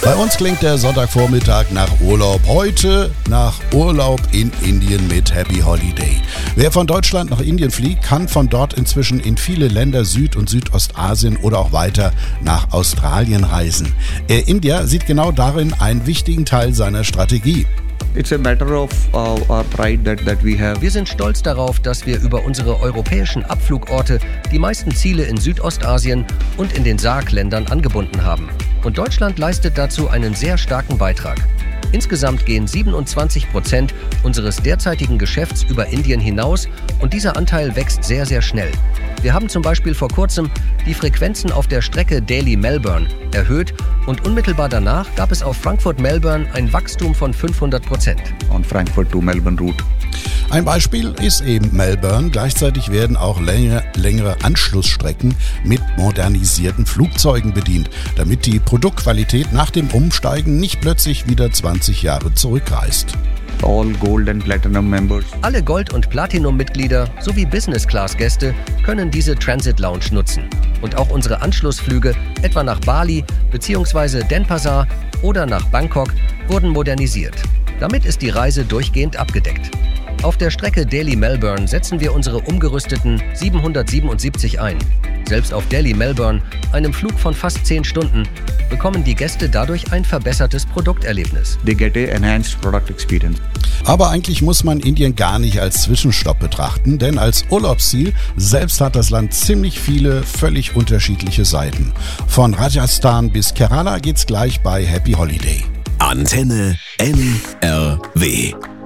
Bei uns klingt der Sonntagvormittag nach Urlaub. Heute nach Urlaub in Indien mit Happy Holiday. Wer von Deutschland nach Indien fliegt, kann von dort inzwischen in viele Länder Süd- und Südostasien oder auch weiter nach Australien reisen. Air India sieht genau darin einen wichtigen Teil seiner Strategie. It's a matter of our pride that we have. Wir sind stolz darauf, dass wir über unsere europäischen Abflugorte die meisten Ziele in Südostasien und in den SAARC-Ländern angebunden haben. Und Deutschland leistet dazu einen sehr starken Beitrag. Insgesamt gehen 27% unseres derzeitigen Geschäfts über Indien hinaus und dieser Anteil wächst sehr, sehr schnell. Wir haben zum Beispiel vor kurzem die Frequenzen auf der Strecke Delhi-Melbourne erhöht und unmittelbar danach gab es auf Frankfurt-Melbourne ein Wachstum von 500%. On Frankfurt to Melbourne route. Ein Beispiel ist eben Melbourne. Gleichzeitig werden auch längere Anschlussstrecken mit modernisierten Flugzeugen bedient, damit die Produktqualität nach dem Umsteigen nicht plötzlich wieder 20 Jahre zurückreist. All Gold and Platinum members. Alle Gold- und Platinum-Mitglieder sowie Business-Class-Gäste können diese Transit Lounge nutzen. Und auch unsere Anschlussflüge, etwa nach Bali bzw. Denpasar oder nach Bangkok, wurden modernisiert. Damit ist die Reise durchgehend abgedeckt. Auf der Strecke Delhi-Melbourne setzen wir unsere umgerüsteten 777 ein. Selbst auf Delhi-Melbourne, einem Flug von fast 10 Stunden, bekommen die Gäste dadurch ein verbessertes Produkterlebnis. They get a enhanced product experience. Aber eigentlich muss man Indien gar nicht als Zwischenstopp betrachten, denn als Urlaubsziel selbst hat das Land ziemlich viele, völlig unterschiedliche Seiten. Von Rajasthan bis Kerala geht's gleich bei Happy Holiday. Antenne NRW.